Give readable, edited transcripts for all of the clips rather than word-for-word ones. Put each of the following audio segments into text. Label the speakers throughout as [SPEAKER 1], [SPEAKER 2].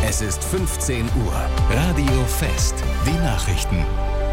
[SPEAKER 1] Es ist 15 Uhr. Radio Fest. Die Nachrichten.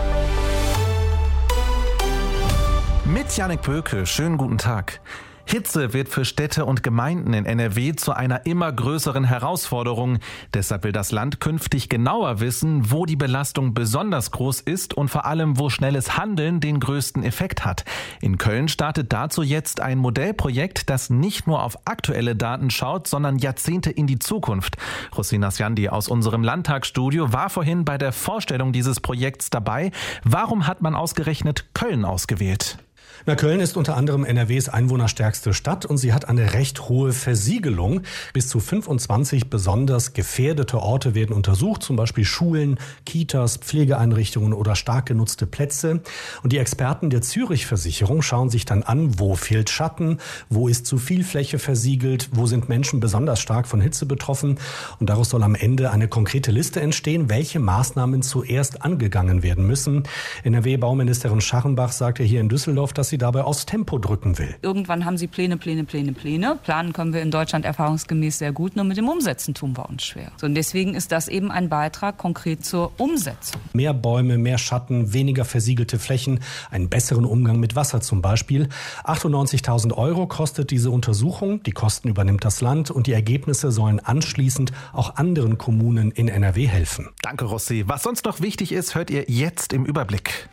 [SPEAKER 2] Mit Jannik Böke, schönen guten Tag. Hitze wird für Städte und Gemeinden in NRW zu einer immer größeren Herausforderung. Deshalb will das Land künftig genauer wissen, wo die Belastung besonders groß ist und vor allem, wo schnelles Handeln den größten Effekt hat. In Köln startet dazu jetzt ein Modellprojekt, das nicht nur auf aktuelle Daten schaut, sondern Jahrzehnte in die Zukunft. Rosina Sjandi aus unserem Landtagsstudio war vorhin bei der Vorstellung dieses Projekts dabei. Warum hat man ausgerechnet Köln ausgewählt?
[SPEAKER 3] Köln ist unter anderem NRWs einwohnerstärkste Stadt und sie hat eine recht hohe Versiegelung. Bis zu 25 besonders gefährdete Orte werden untersucht, zum Beispiel Schulen, Kitas, Pflegeeinrichtungen oder stark genutzte Plätze. Und die Experten der Zürich-Versicherung schauen sich dann an, wo fehlt Schatten, wo ist zu viel Fläche versiegelt, wo sind Menschen besonders stark von Hitze betroffen. Und daraus soll am Ende eine konkrete Liste entstehen, welche Maßnahmen zuerst angegangen werden müssen. NRW-Bauministerin Scharrenbach sagte hier in Düsseldorf, dass sie dabei aufs Tempo drücken will.
[SPEAKER 4] Irgendwann haben sie Pläne. Planen können wir in Deutschland erfahrungsgemäß sehr gut, nur mit dem Umsetzen tun wir uns schwer. So, und deswegen ist das eben ein Beitrag konkret zur Umsetzung.
[SPEAKER 3] Mehr Bäume, mehr Schatten, weniger versiegelte Flächen, einen besseren Umgang mit Wasser zum Beispiel. 98.000 € kostet diese Untersuchung. Die Kosten übernimmt das Land und die Ergebnisse sollen anschließend auch anderen Kommunen in NRW helfen.
[SPEAKER 2] Danke, Rossi. Was sonst noch wichtig ist, hört ihr jetzt im Überblick.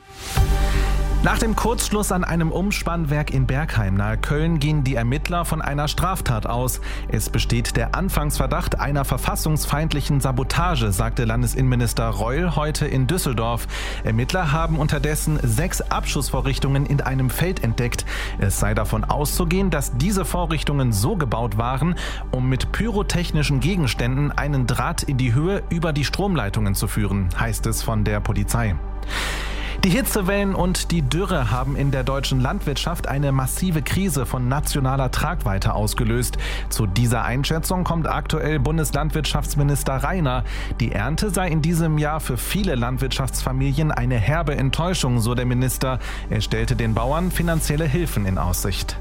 [SPEAKER 2] Nach dem Kurzschluss an einem Umspannwerk in Bergheim nahe Köln gehen die Ermittler von einer Straftat aus. Es besteht der Anfangsverdacht einer verfassungsfeindlichen Sabotage, sagte Landesinnenminister Reul heute in Düsseldorf. Ermittler haben unterdessen 6 Abschussvorrichtungen in einem Feld entdeckt. Es sei davon auszugehen, dass diese Vorrichtungen so gebaut waren, um mit pyrotechnischen Gegenständen einen Draht in die Höhe über die Stromleitungen zu führen, heißt es von der Polizei. Die Hitzewellen und die Dürre haben in der deutschen Landwirtschaft eine massive Krise von nationaler Tragweite ausgelöst. Zu dieser Einschätzung kommt aktuell Bundeslandwirtschaftsminister Rainer. Die Ernte sei in diesem Jahr für viele Landwirtschaftsfamilien eine herbe Enttäuschung, so der Minister. Er stellte den Bauern finanzielle Hilfen in Aussicht.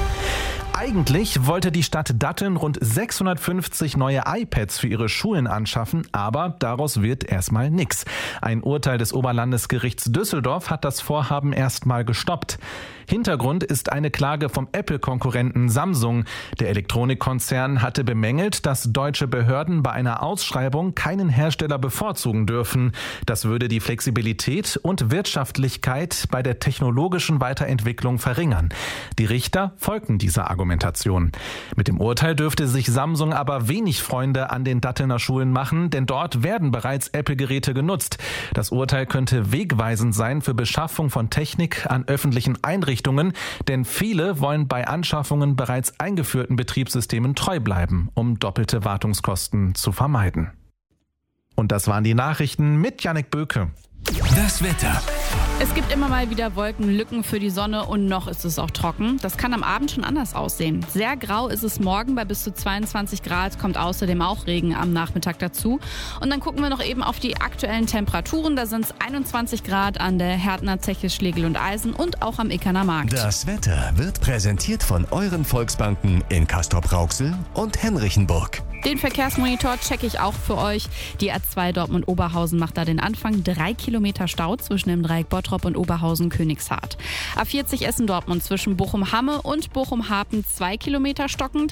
[SPEAKER 2] Eigentlich wollte die Stadt Datteln rund 650 neue iPads für ihre Schulen anschaffen, aber daraus wird erstmal nix. Ein Urteil des Oberlandesgerichts Düsseldorf hat das Vorhaben erstmal gestoppt. Hintergrund ist eine Klage vom Apple-Konkurrenten Samsung. Der Elektronikkonzern hatte bemängelt, dass deutsche Behörden bei einer Ausschreibung keinen Hersteller bevorzugen dürfen. Das würde die Flexibilität und Wirtschaftlichkeit bei der technologischen Weiterentwicklung verringern. Die Richter folgten dieser Argumentation. Mit dem Urteil dürfte sich Samsung aber wenig Freunde an den Dattelner Schulen machen, denn dort werden bereits Apple-Geräte genutzt. Das Urteil könnte wegweisend sein für Beschaffung von Technik an öffentlichen Einrichtungen, denn viele wollen bei Anschaffungen bereits eingeführten Betriebssystemen treu bleiben, um doppelte Wartungskosten zu vermeiden. Und das waren die Nachrichten mit Jannik Böke.
[SPEAKER 1] Das Wetter.
[SPEAKER 5] Es gibt immer mal wieder Wolkenlücken für die Sonne und noch ist es auch trocken. Das kann am Abend schon anders aussehen. Sehr grau ist es morgen bei bis zu 22 Grad, kommt außerdem auch Regen am Nachmittag dazu. Und dann gucken wir noch eben auf die aktuellen Temperaturen. Da sind es 21 Grad an der Härtner Zeche Schlegel und Eisen und auch am Ickerner Markt.
[SPEAKER 1] Das Wetter wird präsentiert von euren Volksbanken in Castrop-Rauxel und Henrichenburg.
[SPEAKER 5] Den Verkehrsmonitor checke ich auch für euch. Die A2 Dortmund-Oberhausen macht da den Anfang. 3 Kilometer Stau zwischen dem Dreieck Bottrop und Oberhausen-Königshardt. A40 Essen-Dortmund zwischen Bochum-Hamme und Bochum-Hapen 2 Kilometer stockend.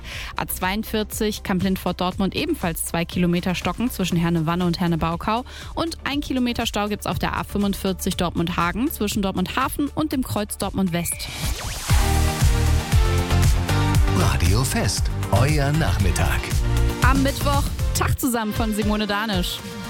[SPEAKER 5] A42 Kamp-Lindfort-Dortmund ebenfalls 2 Kilometer stockend zwischen Herne-Wanne und Herne-Baukau. Und 1 Kilometer Stau gibt es auf der A45 Dortmund-Hagen zwischen Dortmund-Hafen und dem Kreuz Dortmund-West.
[SPEAKER 1] Radio Fest, euer Nachmittag.
[SPEAKER 5] Am Mittwoch, Tag zusammen von Simone Danisch.